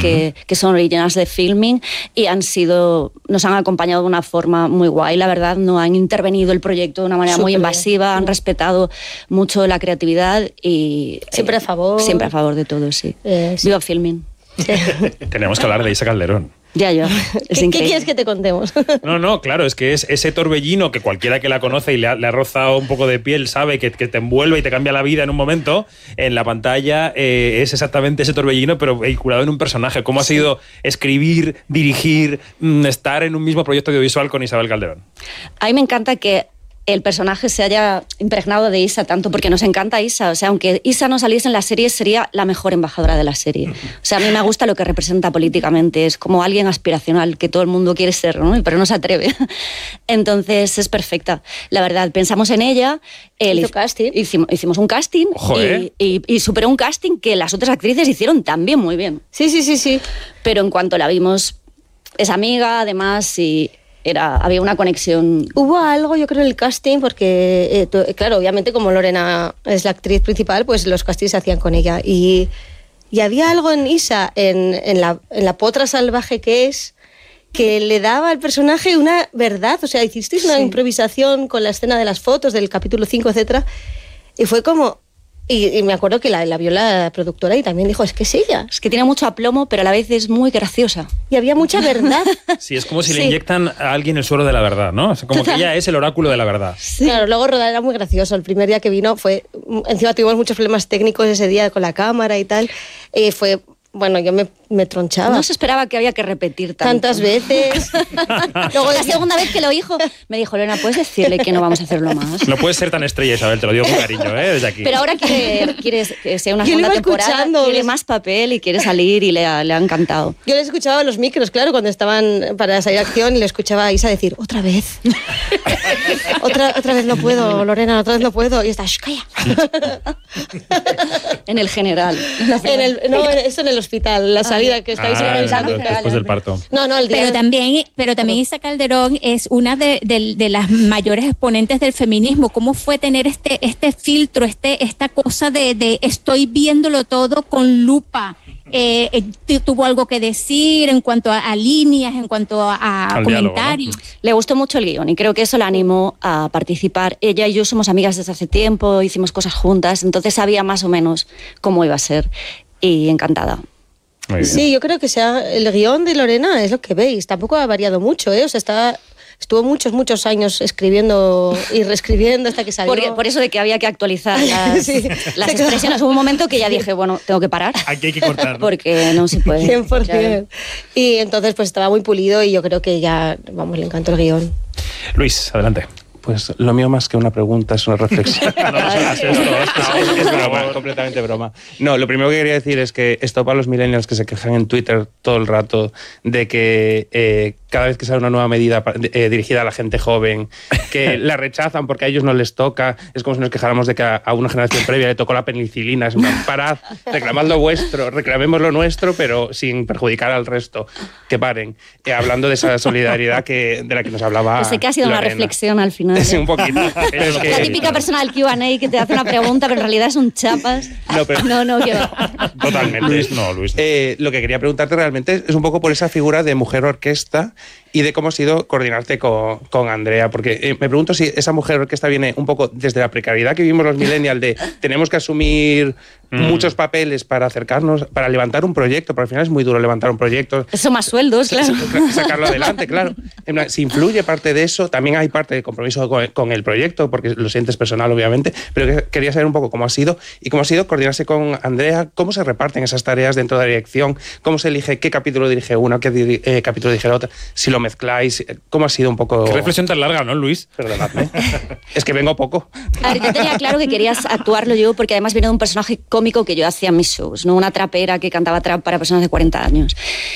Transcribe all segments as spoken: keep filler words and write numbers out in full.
que, que son originales de Filmin y han sido, nos han acompañado de una forma muy guay, la verdad, no han intervenido el proyecto de una manera Súper muy invasiva, bien. Han respetado mucho la creatividad y... Siempre eh, a favor. Siempre a favor de todo, sí. Eh, sí. Viva Filmin. Tenemos que hablar de Isa Calderón. Ya, ya. Es ¿Qué, ¿Qué quieres que te contemos? No, no, claro, es que es ese torbellino que cualquiera que la conoce y le ha, le ha rozado un poco de piel sabe que, que te envuelve y te cambia la vida en un momento. En la pantalla eh, es exactamente ese torbellino, pero vehiculado en un personaje. ¿Cómo ha sido escribir, dirigir, estar en un mismo proyecto audiovisual con Isabel Calderón? A mí me encanta que el personaje se haya impregnado de Isa tanto, porque nos encanta Isa. O sea, aunque Isa no saliese en la serie, sería la mejor embajadora de la serie. O sea, a mí me gusta lo que representa políticamente. Es como alguien aspiracional que todo el mundo quiere ser, ¿no? Pero no se atreve. Entonces es perfecta. La verdad, pensamos en ella. El, ¿Hizo casting? Hicimos, hicimos un casting y, y, y superó un casting que las otras actrices hicieron también muy bien. Sí, sí, sí, sí. Pero en cuanto la vimos, es amiga, además, y... Era, había una conexión. Hubo algo, yo creo, en el casting, porque, eh, tú, claro, obviamente como Lorena es la actriz principal, pues los castings se hacían con ella. Y, y había algo en Isa, en, en, la, en la potra salvaje que es, que le daba al personaje una verdad. O sea, hicisteis una sí. improvisación con la escena de las fotos del capítulo cinco, etcétera. Y fue como... Y, y me acuerdo que la, la vio la productora y también dijo, es que es ella. Es que tiene mucho aplomo, pero a la vez es muy graciosa. Y había mucha verdad. Sí, es como si sí. le inyectan a alguien el suero de la verdad, ¿no? O sea, como Total. que ella es el oráculo de la verdad. Sí. Claro, luego rodar era muy gracioso. El primer día que vino fue... Encima tuvimos muchos problemas técnicos ese día con la cámara y tal. Eh, fue... Bueno, yo me, me tronchaba. No se esperaba que había que repetir tanto. Tantas veces. Luego, la segunda vez que lo dijo, me dijo, Lorena, ¿puedes decirle que no vamos a hacerlo más? No puedes ser tan estrella, Isabel, te lo digo con cariño, ¿eh? Desde aquí. Pero ahora quiere, quiere que sea una segunda temporada, quiere más papel y quiere salir y le ha, le ha encantado. Yo le escuchaba los micros, claro, cuando estaban para salir a acción y le escuchaba a Isa decir, otra vez. otra, otra vez no puedo, Lorena, otra vez no puedo. Y está, shh, calla. En el general. En el, no, eso en el hospital, la salida que estáis ah, organizando. Después del parto. No, no, el día. Pero también, pero también Isa Calderón es una de, de, de las mayores exponentes del feminismo. ¿Cómo fue tener este, este filtro, este, esta cosa de, de estoy viéndolo todo con lupa? Eh, eh, ¿Tuvo algo que decir en cuanto a, a líneas, en cuanto a, a comentarios? Diálogo, ¿no? Le gustó mucho el guión y creo que eso la animó a participar. Ella y yo somos amigas desde hace tiempo, hicimos cosas juntas, entonces sabía más o menos cómo iba a ser. Y encantada. Sí, yo creo que sea el guión de Lorena es lo que veis. Tampoco ha variado mucho, ¿eh? O sea, está, estuvo muchos, muchos años escribiendo y reescribiendo hasta que salió. Por, por eso de que había que actualizar las, sí. las expresiones. Hubo un momento que ya dije, bueno, tengo que parar. Aquí hay que cortar, ¿no? Porque no se puede. cien por ciento. Y entonces pues estaba muy pulido y yo creo que ya, vamos, le encantó el guión. Luis, adelante. Pues lo mío más que una pregunta es una reflexión. No, no hagas esto, es, es broma, completamente broma. No, lo primero que quería decir es que esto para los millennials que se quejan en Twitter todo el rato de que eh, cada vez que sale una nueva medida eh, dirigida a la gente joven, que la rechazan porque a ellos no les toca, es como si nos quejáramos de que a, a una generación previa le tocó la penicilina. Es una parad, reclamad lo vuestro, reclamemos lo nuestro, pero sin perjudicar al resto. Que paren. Eh, hablando de esa solidaridad que, de la que nos hablaba Yo sé que ha sido Lorena. Una reflexión al final. Sí, un poquito. Es que... La típica persona del Q and A que te hace una pregunta, pero en realidad son chapas. No, pero... no, no, que va. Totalmente. Luis, no, Luis. Eh, lo que quería preguntarte realmente es un poco por esa figura de mujer orquesta y de cómo ha sido coordinarte con, con Andrea, porque eh, me pregunto si esa mujer orquesta viene un poco desde la precariedad que vivimos los millennials de tenemos que asumir mm. muchos papeles para acercarnos, para levantar un proyecto, pero al final es muy duro levantar un proyecto. Eso más sueldos, claro. Sacarlo adelante, claro. Si influye parte de eso, también hay parte de compromiso con, con el proyecto, porque lo sientes personal, obviamente, pero quería saber un poco cómo ha sido y cómo ha sido coordinarse con Andrea, cómo se reparten esas tareas dentro de la dirección, cómo se elige qué capítulo dirige uno, qué diri- eh, capítulo dirige el otro, si lo mezcláis, cómo ha sido un poco... Qué reflexión tan larga, ¿no, Luis? Perdonadme. Es que vengo poco. A ver, yo tenía claro que querías actuarlo yo, porque además viene de un personaje cómico que yo hacía en mis shows, ¿no? Una trapera que cantaba trap para personas de cuarenta años.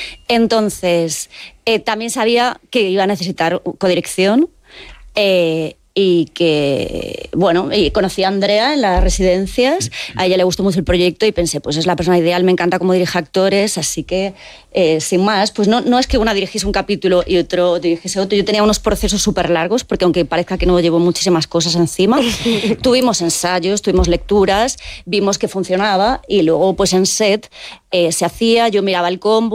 Entonces, eh, también sabía que iba a necesitar codirección, eh, y que, bueno, y conocí a Andrea en las residencias, a ella le gustó mucho el proyecto y pensé, pues es la persona ideal, me encanta cómo dirige actores, así que, eh, sin más, pues no, no es que una dirigiese un capítulo y otro dirigiese otro, yo tenía unos procesos súper largos, porque aunque parezca que no llevo muchísimas cosas encima, tuvimos ensayos, tuvimos lecturas, vimos que funcionaba y luego pues en set eh, se hacía, yo miraba el combo,